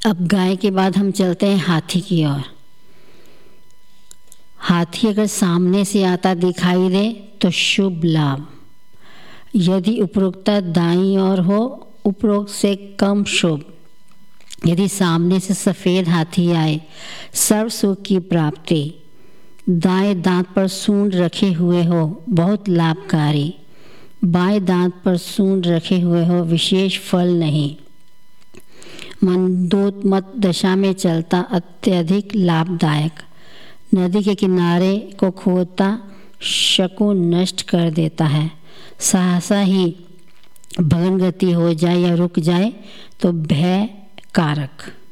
अब गाय के बाद हम चलते हैं हाथी की ओर। हाथी अगर सामने से आता दिखाई दे तो शुभ लाभ, यदि उपरोक्त दाईं ओर हो उपरोक्त से कम शुभ। यदि सामने से सफ़ेद हाथी आए सर्व सुख की प्राप्ति। दाएं दांत पर सूंड रखे हुए हो बहुत लाभकारी। बाएं दांत पर सूंड रखे हुए हो विशेष फल नहीं। मंदोन्मत्त दशा में चलता अत्यधिक लाभदायक। नदी के किनारे को खोदता शकुन नष्ट कर देता है। सहसा ही भग्न गति हो जाए या रुक जाए तो भय कारक।